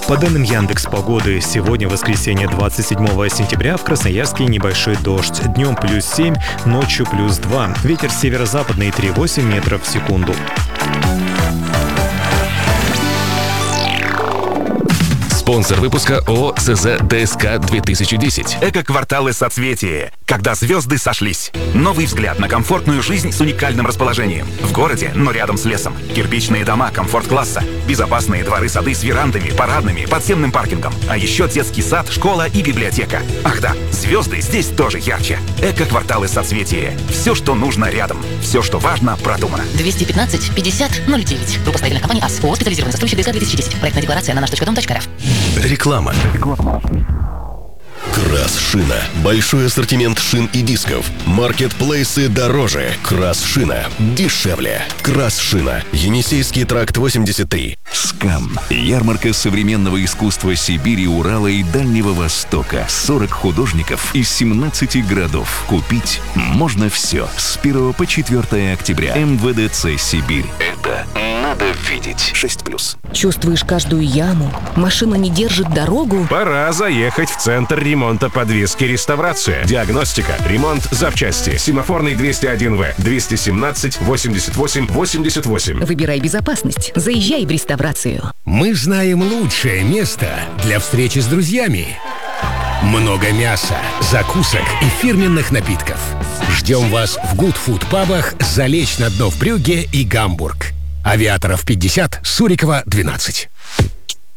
По данным Яндекс.Погоды, сегодня, воскресенье 27 сентября, в Красноярске небольшой дождь. Днем +7, ночью +2. Ветер северо-западный 3,8 метров в секунду. Спонсор выпуска ООО СЗ ДСК 2010. Эко-кварталы соцветия. Когда звезды сошлись. Новый взгляд на комфортную жизнь с уникальным расположением. В городе, но рядом с лесом. Кирпичные дома комфорт-класса. Безопасные дворы-сады с верандами, парадными, подземным паркингом. А еще детский сад, школа и библиотека. Ах да, звезды здесь тоже ярче. Эко-кварталы соцветия. Все, что нужно рядом. Все, что важно, продумано. 215 50 09. Группа строительных компаний АС. ООО «Специализированный застройщик ДСК 2010». Проектная декларация на наш.дом.рф. Реклама. Красшина. Большой ассортимент шин и дисков. Маркетплейсы дороже. Красшина дешевле. Красшина. Енисейский тракт 83. СКАМ. Ярмарка современного искусства Сибири, Урала и Дальнего Востока. 40 художников из 17 городов. Купить можно все. С 1 по 4 октября. МВДЦ Сибирь. Это надо видеть. 6+. Чувствуешь каждую яму? Машина не держит дорогу? Пора заехать в центр ремонта подвески «Реставрация». Диагностика, ремонт запчасти. Семафорный 201В, 217 88 88. Выбирай безопасность. Заезжай в «Реставрацию». Мы знаем лучшее место для встречи с друзьями. Много мяса, закусок и фирменных напитков. Ждем вас в Good Food пабах «Залечь на дно» в Брюгге и Гамбург. Авиаторов 50, Сурикова 12.